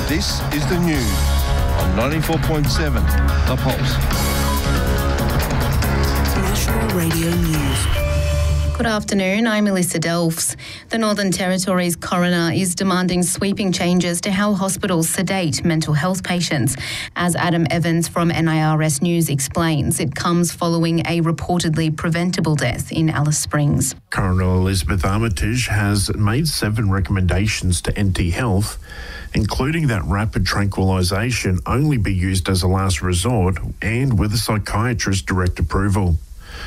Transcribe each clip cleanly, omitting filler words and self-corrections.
This is the news on 94.7 The Pulse. National Radio News. Good afternoon, I'm Melissa Delfs. The Northern Territory's coroner is demanding sweeping changes to how hospitals sedate mental health patients. As Adam Evans from NIRS News explains, it comes following a reportedly preventable death in Alice Springs. Coroner Elizabeth Armitage has made 7 recommendations to NT Health, including that rapid tranquilisation only be used as a last resort and with a psychiatrist's direct approval.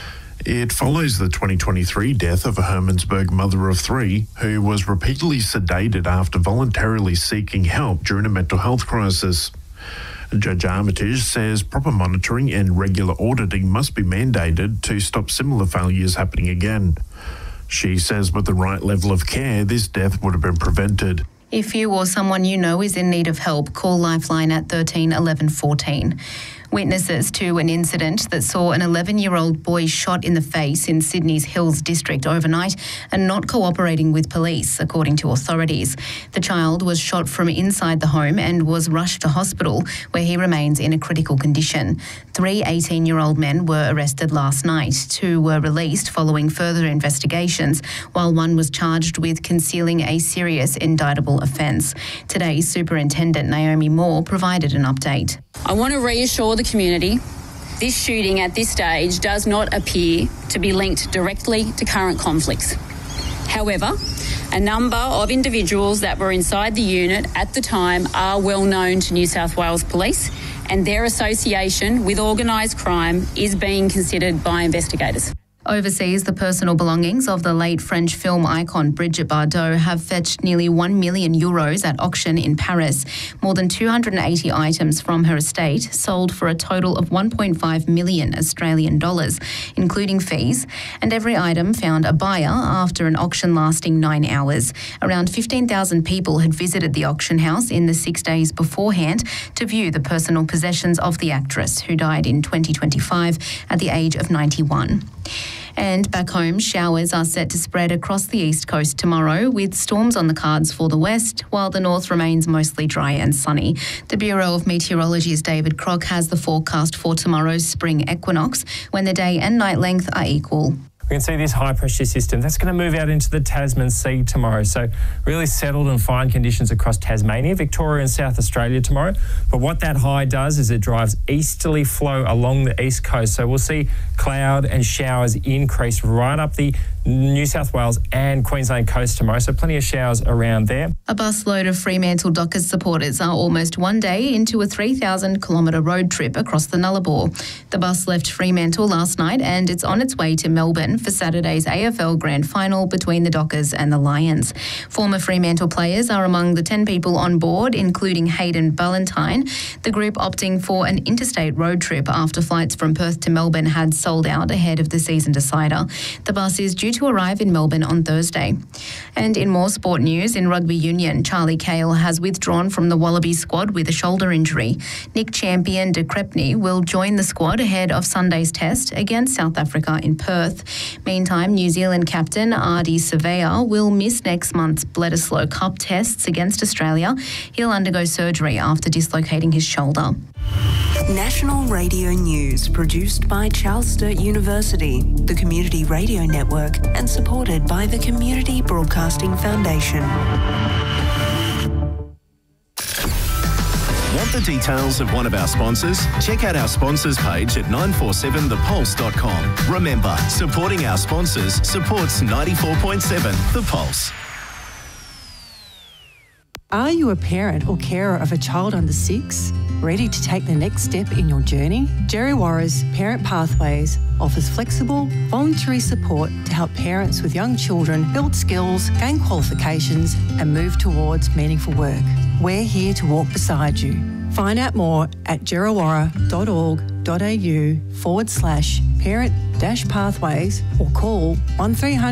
It follows the 2023 death of a Hermannsburg mother of 3 who was repeatedly sedated after voluntarily seeking help during a mental health crisis. Judge Armitage says proper monitoring and regular auditing must be mandated to stop similar failures happening again. She says with the right level of care, this death would have been prevented. If you or someone you know is in need of help, call Lifeline at 13 11 14. Witnesses to an incident that saw an 11-year-old boy shot in the face in Sydney's Hills district overnight and not cooperating with police, according to authorities. The child was shot from inside the home and was rushed to hospital, where he remains in a critical condition. 3 18-year-old men were arrested last night. 2 were released following further investigations, while 1 was charged with concealing a serious indictable offence. Today, Superintendent Naomi Moore provided an update. I want to reassure the community this shooting at this stage does not appear to be linked directly to current conflicts. However, a number of individuals that were inside the unit at the time are well known to New South Wales Police, and their association with organised crime is being considered by investigators. Overseas, the personal belongings of the late French film icon Brigitte Bardot have fetched nearly €1 million at auction in Paris. More than 280 items from her estate sold for a total of 1.5 million Australian dollars, including fees, and every item found a buyer after an auction lasting 9 hours. Around 15,000 people had visited the auction house in the 6 days beforehand to view the personal possessions of the actress, who died in 2025 at the age of 91. And back home, showers are set to spread across the east coast tomorrow, with storms on the cards for the west, while the north remains mostly dry and sunny. The Bureau of Meteorology's David Crock has the forecast for tomorrow's spring equinox, when the day and night length are equal. We can see this high-pressure system. That's going to move out into the Tasman Sea tomorrow. So really settled and fine conditions across Tasmania, Victoria and South Australia tomorrow. But what that high does is it drives easterly flow along the east coast. So we'll see cloud and showers increase right up the New South Wales and Queensland coast tomorrow. So plenty of showers around there. A busload of Fremantle Dockers supporters are almost one day into a 3,000-kilometre road trip across the Nullarbor. The bus left Fremantle last night and it's on its way to Melbourne for Saturday's AFL Grand Final between the Dockers and the Lions. Former Fremantle players are among the 10 people on board, including Hayden Ballantyne, the group opting for an interstate road trip after flights from Perth to Melbourne had sold out ahead of the season decider. The bus is due to arrive in Melbourne on Thursday. And in more sport news, in rugby union, Charlie Cale has withdrawn from the Wallabies squad with a shoulder injury. Nick Champion de Crepney will join the squad ahead of Sunday's test against South Africa in Perth. Meantime, New Zealand captain Ardie Savea will miss next month's Bledisloe Cup tests against Australia. He'll undergo surgery after dislocating his shoulder. National Radio News, produced by Charles Sturt University, the Community Radio Network, and supported by the Community Broadcasting Foundation. Want the details of one of our sponsors? Check out our sponsors page at 947thepulse.com. Remember, supporting our sponsors supports 94.7 The Pulse. Are you a parent or carer of a child under 6? Ready to take the next step in your journey? Djerriwarrh's Parent Pathways offers flexible, voluntary support to help parents with young children build skills, gain qualifications and move towards meaningful work. We're here to walk beside you. Find out more at djerriwarrh.org.au/parent-pathways or call 1300